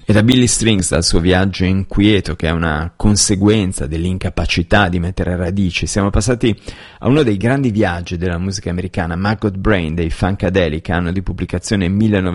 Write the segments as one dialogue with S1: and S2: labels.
S1: E da Billy Strings, dal suo viaggio inquieto, che è una conseguenza dell'incapacità di mettere radici, siamo passati a uno dei grandi viaggi della musica americana, Maggot Brain dei Funkadelic, anno di pubblicazione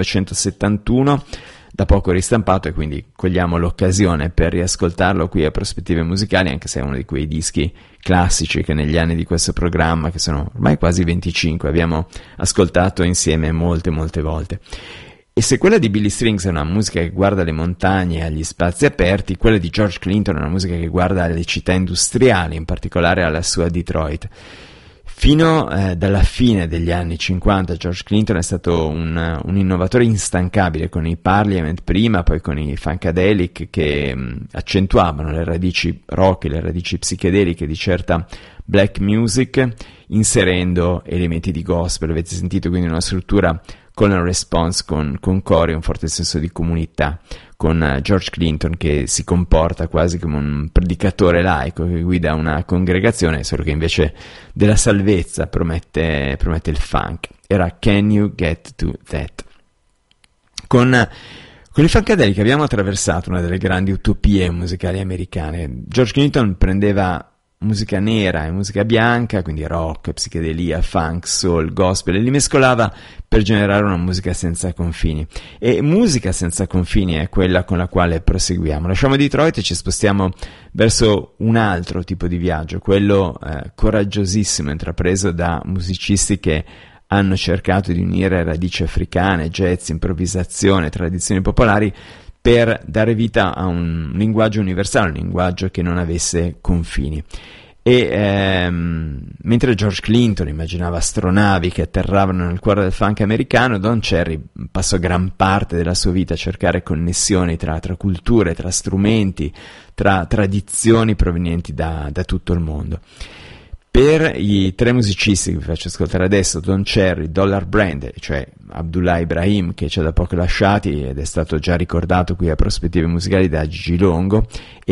S1: 1971, da poco ristampato, e quindi cogliamo l'occasione per riascoltarlo qui a Prospettive Musicali, anche se è uno di quei dischi classici che negli anni di questo programma, che sono ormai quasi 25, abbiamo ascoltato insieme molte volte. E se quella di Billy Strings è una musica che guarda le montagne e agli spazi aperti, quella di George Clinton è una musica che guarda alle città industriali, in particolare alla sua Detroit. Fino dalla fine degli anni 50 George Clinton è stato un innovatore instancabile, con i Parliament prima, poi con i Funkadelic, che accentuavano le radici rock, le radici psichedeliche di certa black music, inserendo elementi di gospel. Avete sentito quindi una struttura call and response con cori, un forte senso di comunità, con George Clinton che si comporta quasi come un predicatore laico che guida una congregazione, solo che invece della salvezza promette il funk. Era Can You Get To That? Con i Funkadelic abbiamo attraversato una delle grandi utopie musicali americane. George Clinton prendeva musica nera e musica bianca, quindi rock, psichedelia, funk, soul, gospel, e li mescolava per generare una musica senza confini. E musica senza confini è quella con la quale proseguiamo. Lasciamo Detroit e ci spostiamo verso un altro tipo di viaggio, quello coraggiosissimo, intrapreso da musicisti che hanno cercato di unire radici africane, jazz, improvvisazione, tradizioni popolari, per dare vita a un linguaggio universale, un linguaggio che non avesse confini. E mentre George Clinton immaginava astronavi che atterravano nel cuore del funk americano, Don Cherry passò gran parte della sua vita a cercare connessioni tra culture, tra strumenti, tra tradizioni provenienti da tutto il mondo. Per i tre musicisti che vi faccio ascoltare adesso, Don Cherry, Dollar Brand, cioè Abdullah Ibrahim, che ci ha da poco lasciati ed è stato già ricordato qui a Prospettive Musicali da Gigi Longo,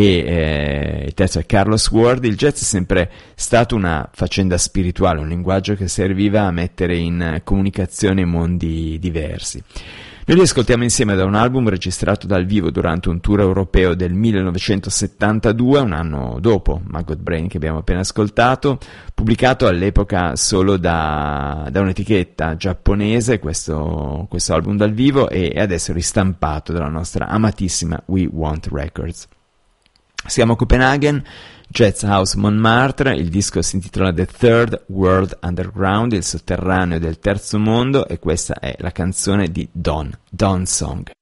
S1: e il terzo è Carlos Ward, il jazz è sempre stato una faccenda spirituale, un linguaggio che serviva a mettere in comunicazione mondi diversi. Noi li ascoltiamo insieme da un album registrato dal vivo durante un tour europeo del 1972, un anno dopo Maggot Brain che abbiamo appena ascoltato, pubblicato all'epoca solo da un'etichetta giapponese, questo album dal vivo, e adesso ristampato dalla nostra amatissima We Want Records. Siamo a Copenaghen, Jazz House Montmartre, il disco si intitola The Third World Underground, il sotterraneo del terzo mondo, e questa è la canzone di Dawn Song.